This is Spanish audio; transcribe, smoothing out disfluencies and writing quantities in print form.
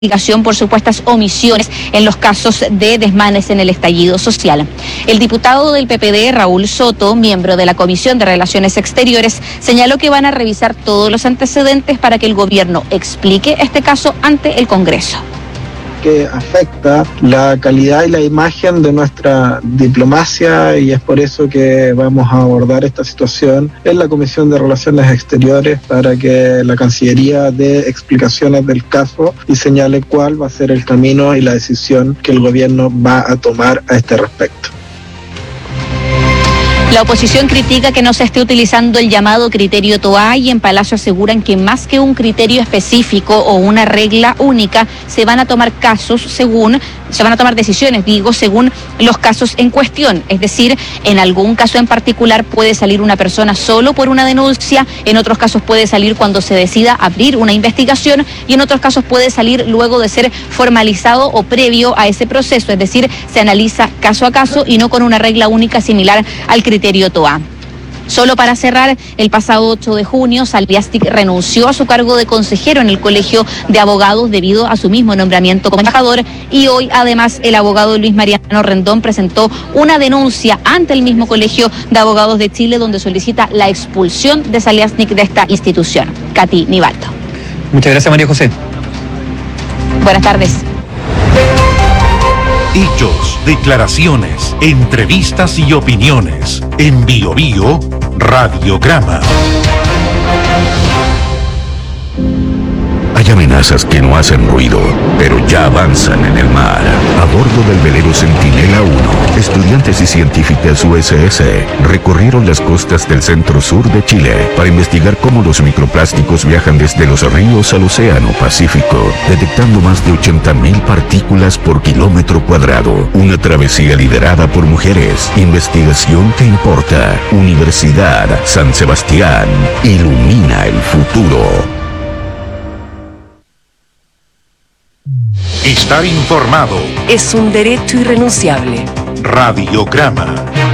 investigación por supuestas omisiones en los casos de desmanes en el estallido social. El diputado del PPD, Raúl Soto, miembro de la Comisión de Relaciones Exteriores, señaló que van a revisar todos los antecedentes para que el gobierno explique este caso ante el Congreso. Que afecta la calidad y la imagen de nuestra diplomacia, y es por eso que vamos a abordar esta situación en la Comisión de Relaciones Exteriores para que la Cancillería dé explicaciones del caso y señale cuál va a ser el camino y la decisión que el gobierno va a tomar a este respecto. La oposición critica que no se esté utilizando el llamado criterio TOA y en Palacio aseguran que más que un criterio específico o una regla única, se van a tomar decisiones, según los casos en cuestión. Es decir, en algún caso en particular puede salir una persona solo por una denuncia, en otros casos puede salir cuando se decida abrir una investigación y en otros casos puede salir luego de ser formalizado o previo a ese proceso. Es decir, se analiza caso a caso y no con una regla única similar al criterio TOA. Solo para cerrar, el pasado 8 de junio, Saliastic renunció a su cargo de consejero en el Colegio de Abogados debido a su mismo nombramiento como embajador, y hoy además el abogado Luis Mariano Rendón presentó una denuncia ante el mismo Colegio de Abogados de Chile donde solicita la expulsión de Saliastic de esta institución. Katy Nivaldo. Muchas gracias, María José. Buenas tardes. Hechos, declaraciones, entrevistas y opiniones. En Bio Bio, Radiograma. Hay amenazas que no hacen ruido, pero ya avanzan en el mar. A bordo del velero Centinela 1, estudiantes y científicas USS recorrieron las costas del centro-sur de Chile para investigar cómo los microplásticos viajan desde los ríos al Océano Pacífico, detectando más de 80.000 partículas por kilómetro cuadrado. Una travesía liderada por mujeres. Investigación que importa. Universidad San Sebastián. Ilumina el futuro. Estar informado es un derecho irrenunciable. Radiograma.